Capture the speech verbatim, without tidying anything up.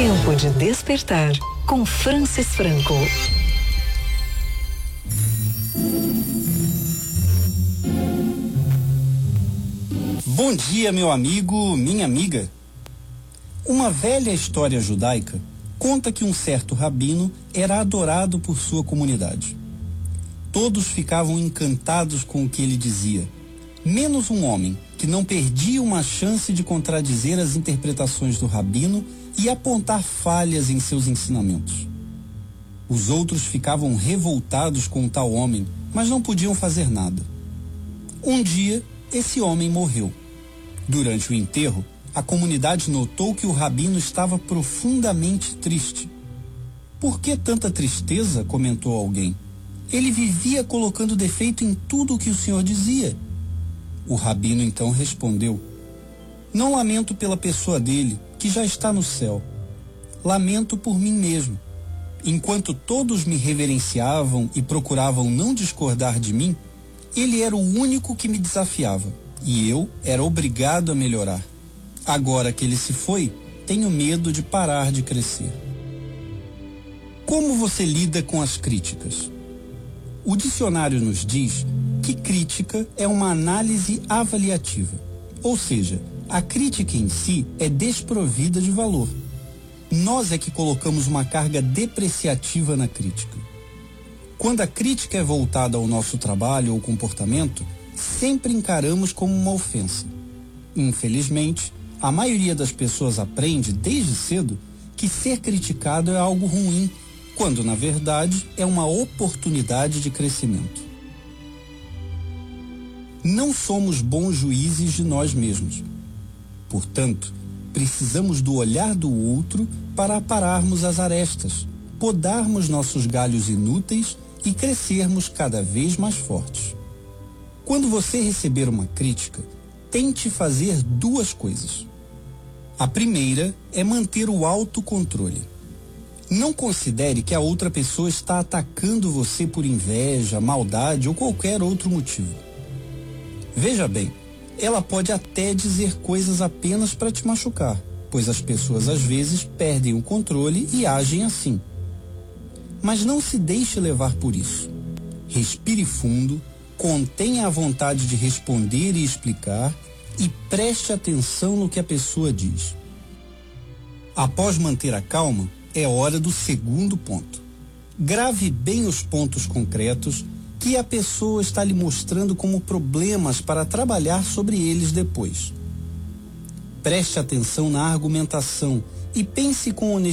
Tempo de despertar com Francis Franco. Bom dia, meu amigo, minha amiga. Uma velha história judaica conta que um certo rabino era adorado por sua comunidade. Todos ficavam encantados com o que ele dizia, menos um homem que não perdia uma chance de contradizer as interpretações do rabino e apontar falhas em seus ensinamentos. Os outros ficavam revoltados com o tal homem, mas não podiam fazer nada. Um dia, esse homem morreu. Durante o enterro, a comunidade notou que o rabino estava profundamente triste. Por que tanta tristeza? Comentou alguém. Ele vivia colocando defeito em tudo o que o senhor dizia. O rabino então respondeu: não lamento pela pessoa dele, que já está no céu. Lamento por mim mesmo. Enquanto todos me reverenciavam e procuravam não discordar de mim, ele era o único que me desafiava, e eu era obrigado a melhorar. Agora que ele se foi, tenho medo de parar de crescer. Como você lida com as críticas? O dicionário nos diz que crítica é uma análise avaliativa, ou seja, a crítica em si é desprovida de valor. Nós é que colocamos uma carga depreciativa na crítica. Quando a crítica é voltada ao nosso trabalho ou comportamento, sempre encaramos como uma ofensa. Infelizmente, a maioria das pessoas aprende desde cedo que ser criticado é algo ruim, quando na verdade é uma oportunidade de crescimento. Não somos bons juízes de nós mesmos. Portanto, precisamos do olhar do outro para apararmos as arestas, podarmos nossos galhos inúteis e crescermos cada vez mais fortes. Quando você receber uma crítica, tente fazer duas coisas. A primeira é manter o autocontrole. Não considere que a outra pessoa está atacando você por inveja, maldade ou qualquer outro motivo. Veja bem, ela pode até dizer coisas apenas para te machucar, pois as pessoas às vezes perdem o controle e agem assim. Mas não se deixe levar por isso. Respire fundo, contenha a vontade de responder e explicar e preste atenção no que a pessoa diz. Após manter a calma, é hora do segundo ponto. Grave bem os pontos concretos que a pessoa está lhe mostrando como problemas para trabalhar sobre eles depois. Preste atenção na argumentação e pense com honestidade